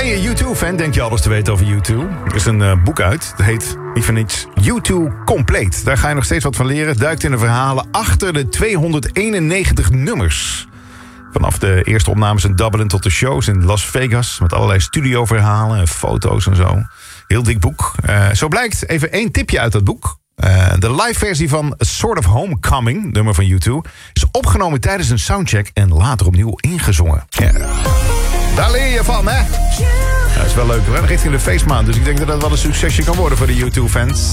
je U2-fan? Denk je alles te weten over U2? Er is een boek uit. Het heet niet van niets U2 Compleet. Daar ga je nog steeds wat van leren. Duikt in de verhalen achter de 291 nummers. Vanaf de eerste opnames in Dublin tot de shows in Las Vegas. Met allerlei studioverhalen en foto's en zo. Heel dik boek. Zo blijkt, even één tipje uit dat boek. De live versie van A Sort of Homecoming, nummer van U2... is opgenomen tijdens een soundcheck en later opnieuw ingezongen. Ja. Daar leer je van, hè? Dat is wel leuk, hoor. Richting de feestmaand. Dus ik denk dat dat wel een succesje kan worden voor de U2-fans.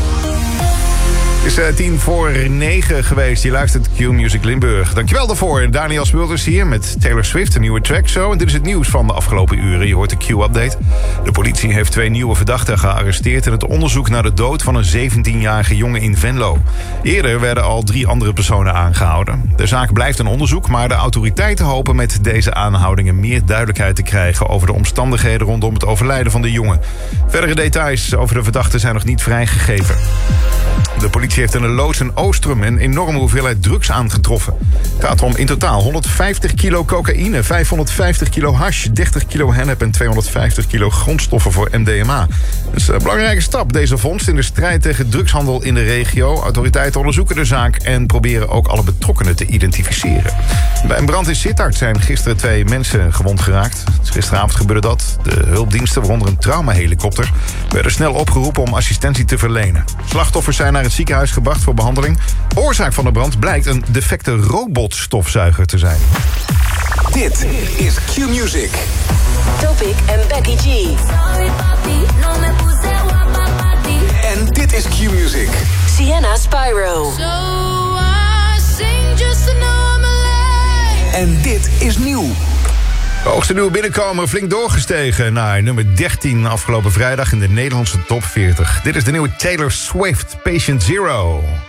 Het is 8:50 geweest. Je luistert Q-Music Limburg. Dankjewel daarvoor. Daniel Smulders hier met Taylor Swift, een nieuwe track zo. En dit is het nieuws van de afgelopen uren. Je hoort de Q-update. De politie heeft 2 nieuwe verdachten gearresteerd... in het onderzoek naar de dood van een 17-jarige jongen in Venlo. Eerder werden al 3 andere personen aangehouden. De zaak blijft een onderzoek, maar de autoriteiten hopen met deze aanhoudingen meer duidelijkheid te krijgen over de omstandigheden rondom het overlijden van de jongen. Verdere details over de verdachten zijn nog niet vrijgegeven. De politie heeft in de loods in Oostrum een enorme hoeveelheid drugs aangetroffen. Het gaat om in totaal 150 kilo cocaïne, 550 kilo hash, 30 kilo hennep en 250 kilo grondstoffen voor MDMA. Dat is een belangrijke stap, deze vondst, in de strijd tegen drugshandel in de regio. Autoriteiten onderzoeken de zaak en proberen ook alle betrokkenen te identificeren. Bij een brand in Sittard zijn gisteren 2 mensen gewond geraakt. Gisteravond gebeurde dat. De hulpdiensten, waaronder een traumahelikopter, werden snel opgeroepen om assistentie te verlenen. Slachtoffers zijn naar het ziekenhuis gebracht voor behandeling. Oorzaak van de brand blijkt een defecte robotstofzuiger te zijn. Dit is Q-Music. Topic en Becky G. En dit is Q-Music. Sienna Spyro. En dit is nieuw. De hoogste nieuwe binnenkomer flink doorgestegen naar nummer 13 afgelopen vrijdag in de Nederlandse top 40. Dit is de nieuwe Taylor Swift, Patient Zero.